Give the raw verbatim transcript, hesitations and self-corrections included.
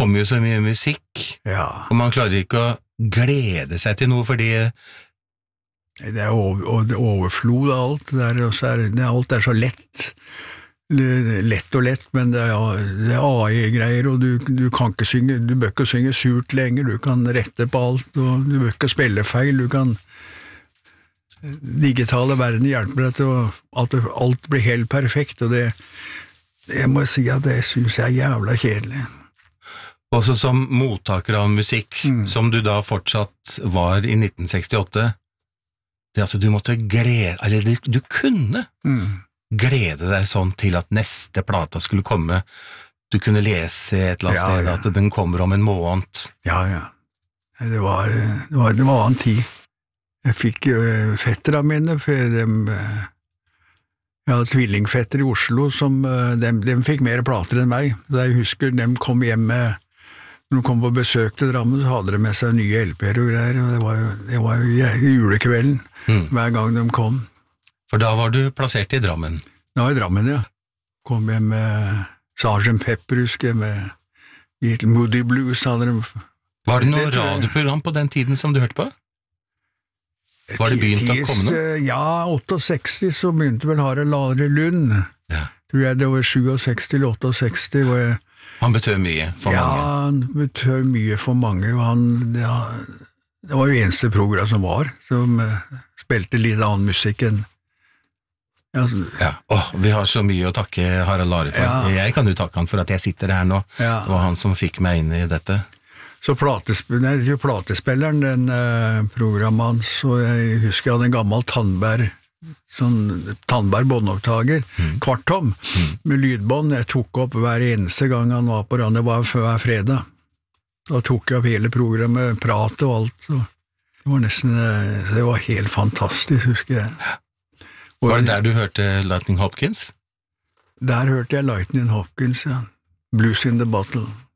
kommer jo så mye musikk, ja. og man klarer ikke å glede seg til noe, fordi det er over, og det er overflod av alt, det er, og så er, det, alt er så lett, lett og lett, men det er, det er A I-greier, og du, du kan ikke synge, du bør ikke synge surt lenger, du kan rette på alt, og du bør ikke spille feil, du kan digitale verden hjelper deg til at alt blir helt perfekt, og det, jeg må si at det synes jeg er jævla kjedelig. Også som mottaker av musikk, mm. som du da fortsatt var i nitten sekstiåtte, det altså du måtte glede, eller du, du kunne mm. glede deg sånn til at neste plata skulle komme. Du kunne lese et eller annet ja, sted ja. at den kommer om en måned. Ja, ja. Det var, det var, det var en tid. Jeg fikk jo fetterne mine, for dem, jeg hadde tvillingfetter i Oslo, som dem, dem fikk mer plater enn meg. Jeg husker, dem kom hjem med når de kom på besøk til Drammen, så hadde de med seg nye L P-er og greier, og det var jo, det var jo julekvelden, mm. hver gang de kom. For da var du plassert i Drammen? Ja, i Drammen, ja. Kom hjem med Sergeant Pepper, husker jeg, med Moody Blues, hadde de. Var det noe det, radioprogram på den tiden som du hørte på? Var det begynt å komme noe? Ja, sekstiåtte, så begynte vel Harald Are Lund. Ja. Tror jeg det var sekstiåtte eller sekstiåtte, hvor jeg han betød mye for ja, mange. Ja, han betød mye for mange, og han, ja, det var jo eneste program som var, som uh, spilte litt annen musikk enn ja, ja. Åh, vi har så mye å takke Harald Are for. Ja. Jeg kan jo takke han for at jeg sitter her nå. Ja. Det var han som fikk meg inn i dette. Så platespilleren, nei, platespilleren den uh, programmet hans, og jeg husker jeg hadde en gammel Tandberg, sånn Tandberg båndopptaker, mm. kvarttom, mm. med lydbånd. Jeg tok opp hver eneste gang han var på rann, det var hver fredag. Da tok jeg opp hele programmet, prat og alt. Og det var nesten, det var helt fantastisk, husker jeg. Og var det der du hørte Lightning Hopkins? Der hørte jeg Lightning Hopkins, ja. Blues in the Bottle.